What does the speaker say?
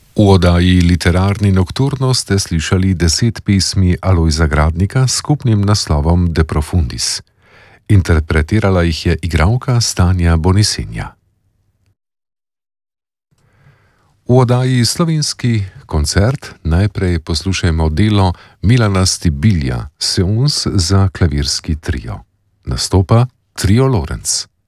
V oddaji Literarni nokturno ste slišali 10 pesmi Alojza Gradnika s skupnim naslovom De Profundis. Interpretirala jih je igralka Stanja Bonisenja. V oddaji Slovenski koncert najprej poslušajmo delo Milana Stibilja Seuns za klavirski trio. Nastopa Trio Lorenz.